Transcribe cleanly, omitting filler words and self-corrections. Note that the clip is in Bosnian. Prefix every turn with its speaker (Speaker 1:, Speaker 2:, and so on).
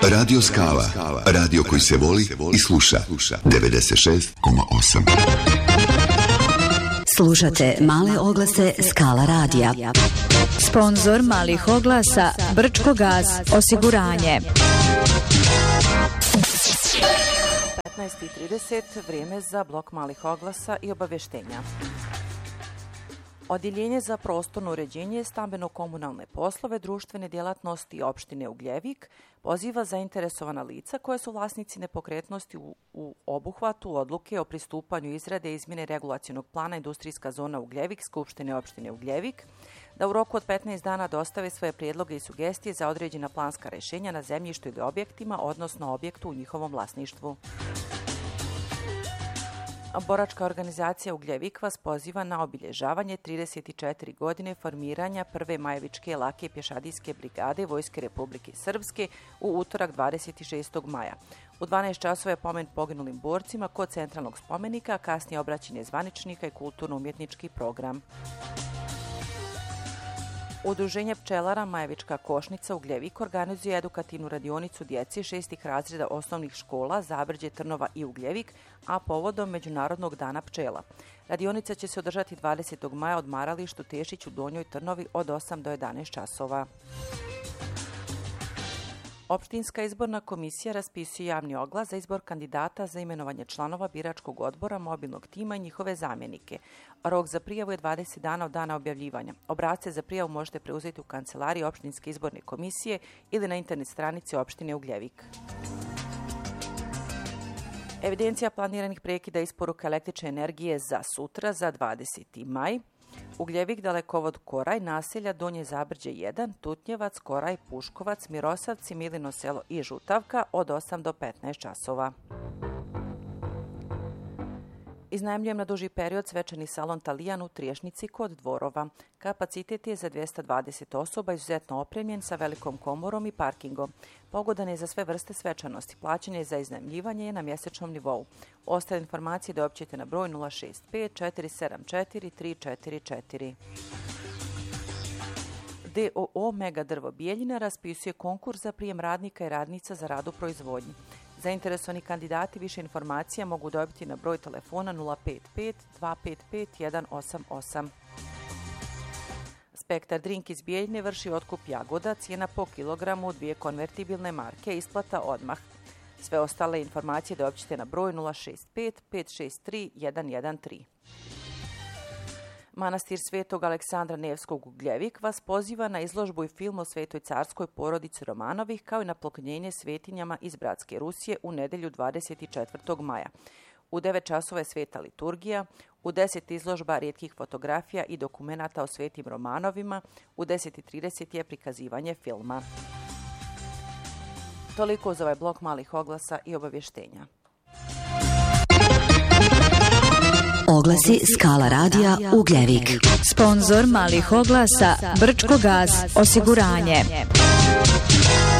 Speaker 1: Radio Skala, radio koji se voli i sluša. 96,8.
Speaker 2: Slušate male oglase Skala radija.
Speaker 3: Sponzor malih oglasa Brčko Gas osiguranje.
Speaker 4: 15:30, vrijeme za blok malih oglasa i obavještenja. Odjeljenje za prostorno uređenje, stambeno-komunalne poslove, društvene djelatnosti opštine Ugljevik poziva zainteresovana lica koje su vlasnici nepokretnosti u obuhvatu odluke o pristupanju izrade izmjene regulacionog plana industrijska zona Ugljevik Skupštine opštine Ugljevik da u roku od 15 dana dostave svoje prijedloge i sugestije za određena planska rješenja na zemljištu ili objektima, odnosno objektu u njihovom vlasništvu. Boračka organizacija Ugljevik vas poziva na obilježavanje 34 godine formiranja Prve Majevičke lake pješadijske brigade Vojske Republike Srpske u utorak 26. maja. U 12 časova je pomen poginulim borcima kod centralnog spomenika, kasnije obraćanje zvaničnika i kulturno-umjetnički program. Udruženje pčelara Majevička košnica Ugljevik organizuje edukativnu radionicu djeci 6. razreda osnovnih škola Zabrđe, Trnova i Ugljevik, a povodom Međunarodnog dana pčela. Radionica će se održati 20. maja od odmaralištu Tešić u Donjoj Trnovi od 8 do 11 časova. Opštinska izborna komisija raspisuje javni oglas za izbor kandidata za imenovanje članova biračkog odbora, mobilnog tima i njihove zamjenike. Rok za prijavu je 20 dana od dana objavljivanja. Obrasce za prijavu možete preuzeti u kancelariji opštinske izborne komisije ili na internet stranici opštine Ugljevik. Evidencija planiranih prekida isporuka električne energije za sutra, za 20. maj. Ugljevik, Dalekovod, Koraj, naselja Donje Zabrđe 1, Tutnjevac, Koraj, Puškovac, Mirosavci, Milino selo i Žutavka od 8 do 15 časova. Iznajmljujem na duži period svečani salon Talijan u Triješnici kod Dvorova. Kapacitet je za 220 osoba, izuzetno opremljen sa velikom komorom i parkingom. Pogodan je za sve vrste svečanosti. Plaćanje za iznajmljivanje je na mjesečnom nivou. Ostale informacije doopćite na broj 065 474 344. DOO Mega Drvo Bijeljina raspisuje konkurs za prijem radnika i radnica za rad u proizvodnji. Zainteresovani kandidati više informacija mogu dobiti na broj telefona 055 255 188. Spektar Drink iz Bijeljine vrši otkup jagoda, cijena po kilogramu, 2 konvertibilne marke, isplata odmah. Sve ostale informacije dobćete na broj 065 563 113. Manastir Svetog Aleksandra Nevskog Ugljevik vas poziva na izložbu i film o Svetoj carskoj porodici Romanovih kao i na poklonjenje svetinjama iz Bratske Rusije u nedjelju 24. maja. U 9 časova je sveta liturgija, u 10 izložba rijetkih fotografija i dokumenata o svetim Romanovima, u 10:30 je prikazivanje filma. Toliko za ovaj blok malih oglasa i obavještenja.
Speaker 2: Oglasi Skala radija Ugljevik.
Speaker 3: Sponzor malih oglasa Brčko Gas osiguranje.